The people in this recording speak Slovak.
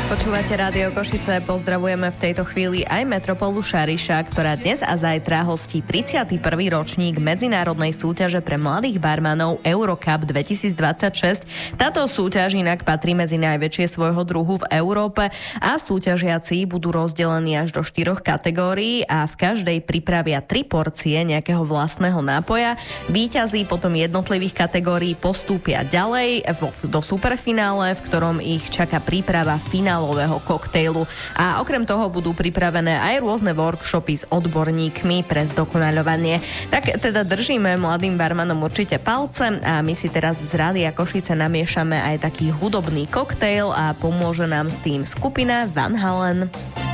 Počúvate Rádio Košice, pozdravujeme v tejto chvíli aj Metropolu Šariša, ktorá dnes a zajtra hostí 31. ročník medzinárodnej súťaže pre mladých barmanov Eurocup 2026. Táto súťaž inak patrí medzi najväčšie svojho druhu v Európe a súťažiaci budú rozdelení až do 4 kategórií a v každej pripravia 3 porcie nejakého vlastného nápoja. Víťazi potom jednotlivých kategórií postúpia ďalej do superfinále, v ktorom ich čaká príprava finálového koktejlu. A okrem toho budú pripravené aj rôzne workshopy s odborníkmi pre zdokonaľovanie. Tak teda držíme mladým barmanom určite palce a my si teraz z Rádia Košice namiešame aj taký hudobný koktejl a pomôže nám s tým skupina Van Halen.